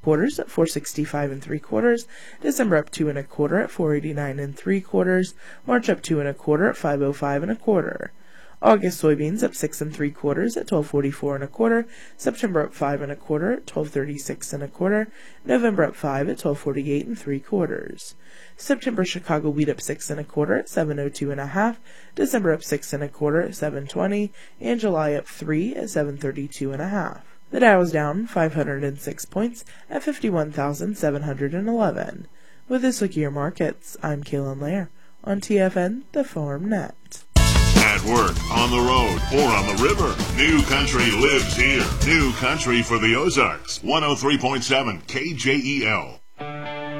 quarters at 465 and 3/4. December up 2 1/4 at 489 and 3/4. March up 2 1/4 at 505 1/4. August soybeans up 6 3/4 at 1244 1/4. September up 5 1/4 at 1236 1/4. November up 5 at 1248 3/4. September Chicago wheat up 6 1/4 at 702 1/2. December up 6 1/4 at 720, and July up 3 at 732 1/2. The Dow is down 506 points at 51,711. With this look at your markets, I'm Kaylin Lair on TFN, the Farm Net. At work, on the road, or on the river, New Country lives here. New Country for the Ozarks. 103.7 KJEL.